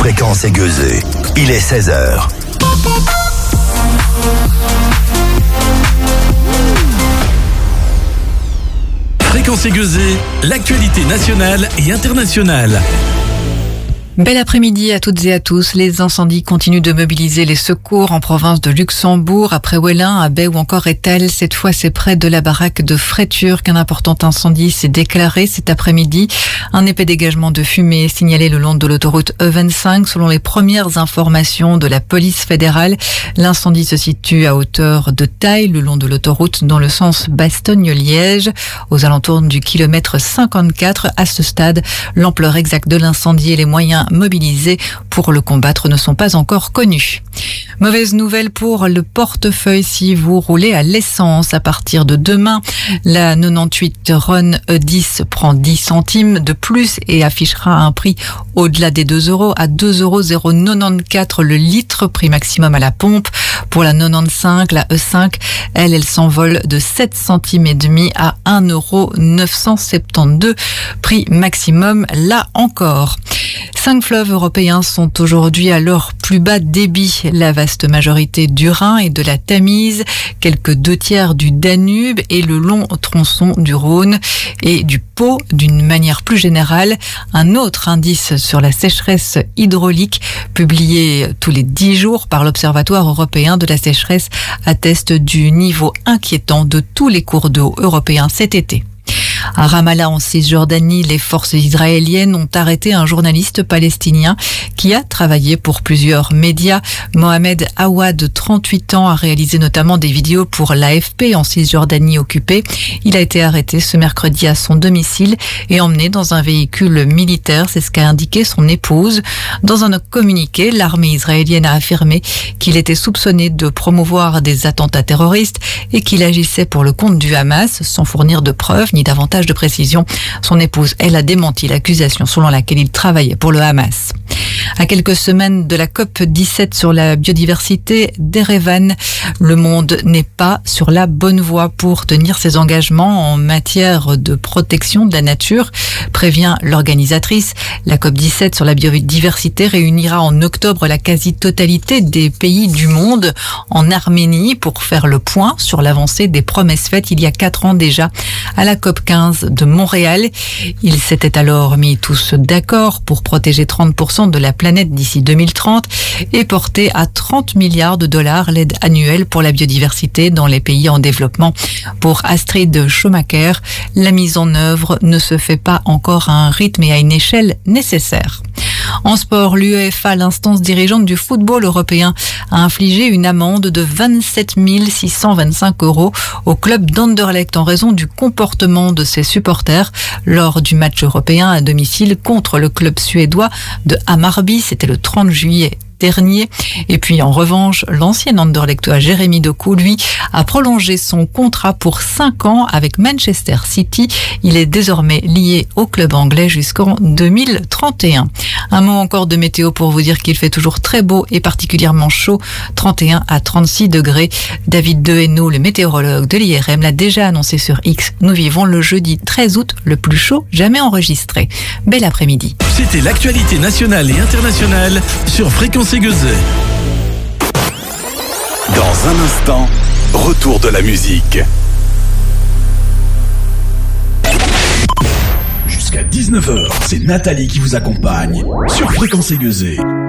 Fréquence aiguisée. Il est 16h. Fréquence aiguisée, l'actualité nationale et internationale. Bel après-midi à toutes et à tous. Les incendies continuent de mobiliser les secours en province de Luxembourg, après Wellin, à Bay ou encore Etel. Cette fois, c'est près de la baraque de Frétur qu'un important incendie s'est déclaré cet après-midi. Un épais dégagement de fumée est signalé le long de l'autoroute E25. Selon les premières informations de la police fédérale, l'incendie se situe à hauteur de taille le long de l'autoroute dans le sens Bastogne-Liège, aux alentours du kilomètre 54. À ce stade, l'ampleur exacte de l'incendie et les moyens mobilisés pour le combattre ne sont pas encore connus. Mauvaise nouvelle pour le portefeuille si vous roulez à l'essence. À partir de demain, la 98 Ron E10 prend 10 centimes de plus et affichera un prix au-delà des 2 euros à 2,094 € le litre, prix maximum à la pompe. Pour la 95, la E5, elle s'envole de 7 centimes et demi à 1,972 €, prix maximum là encore. 5 fleuves européens sont aujourd'hui à leur plus bas débit. La vaste majorité du Rhin et de la Tamise, quelques 2/3 du Danube et le long tronçon du Rhône et du Pô. D'une manière plus générale, un autre indice sur la sécheresse hydraulique, publié tous les 10 jours par l'Observatoire européen de la sécheresse, atteste du niveau inquiétant de tous les cours d'eau européens cet été. À Ramallah, en Cisjordanie, les forces israéliennes ont arrêté un journaliste palestinien qui a travaillé pour plusieurs médias. Mohamed Awad, 38 ans, a réalisé notamment des vidéos pour l'AFP en Cisjordanie occupée. Il a été arrêté ce mercredi à son domicile et emmené dans un véhicule militaire. C'est ce qu'a indiqué son épouse. Dans un communiqué, l'armée israélienne a affirmé qu'il était soupçonné de promouvoir des attentats terroristes et qu'il agissait pour le compte du Hamas, sans fournir de preuves ni davantage de précision. Son épouse, elle, a démenti l'accusation selon laquelle il travaillait pour le Hamas. À quelques semaines de la COP17 sur la biodiversité d'Erevan, le monde n'est pas sur la bonne voie pour tenir ses engagements en matière de protection de la nature, prévient l'organisatrice. La COP17 sur la biodiversité réunira en octobre la quasi-totalité des pays du monde en Arménie pour faire le point sur l'avancée des promesses faites il y a 4 ans déjà à la COP15 de Montréal. Ils s'étaient alors mis tous d'accord pour protéger 30% de la planète d'ici 2030 et porter à 30 milliards de dollars l'aide annuelle pour la biodiversité dans les pays en développement. Pour Astrid Schumacher, la mise en œuvre ne se fait pas encore à un rythme et à une échelle nécessaire. En sport, l'UEFA, l'instance dirigeante du football européen, a infligé une amende de 27 625 € au club d'Anderlecht en raison du comportement de ses supporters lors du match européen à domicile contre le club suédois de Hammarby. C'était le 30 juillet dernier. Et puis en revanche, l'ancien Anderlechtois Jérémy Doku, lui, a prolongé son contrat pour 5 ans avec Manchester City. Il est désormais lié au club anglais jusqu'en 2031. Un mot encore de météo pour vous dire qu'il fait toujours très beau et particulièrement chaud, 31 à 36 degrés. David Dehaenau, le météorologue de l'IRM, l'a déjà annoncé sur X. Nous vivons le jeudi 13 août, le plus chaud jamais enregistré. Bel après-midi. C'était l'actualité nationale et internationale sur Fréquence aiguisée. Dans un instant, retour de la musique. Jusqu'à 19h, c'est Nathalie qui vous accompagne sur Fréquence aiguisée.